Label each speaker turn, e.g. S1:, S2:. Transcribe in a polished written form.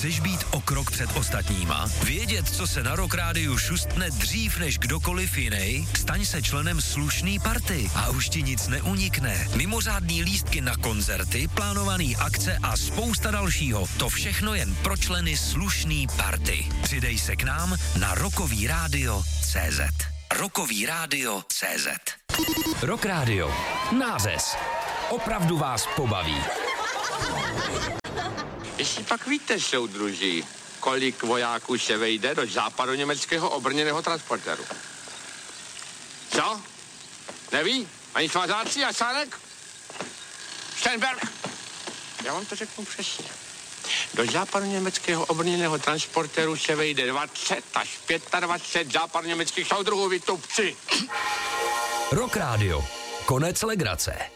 S1: Chceš být o krok před ostatníma? Vědět, co se na Rock Rádiu šustne dřív než kdokoliv jiný? Staň se členem slušný party a už ti nic neunikne. Mimořádný lístky na koncerty, plánovaný akce a spousta dalšího. To všechno jen pro členy slušný party. Přidej se k nám na rockovíradio.cz. Rockovíradio.cz. Rock Radio. Nářez. Opravdu vás pobaví.
S2: Jestli pak víte, soudruží, kolik vojáků se vejde do západoněmeckého obrněného transportéru? Co? Neví? Ani svazáci a Sánek? Steinberg? Já vám to řeknu přesně. Do západoněmeckého obrněného transportéru se vejde 20 až 25 západoněmeckých soudruhů, vy tupci.
S1: Rock Radio. Konec legrace.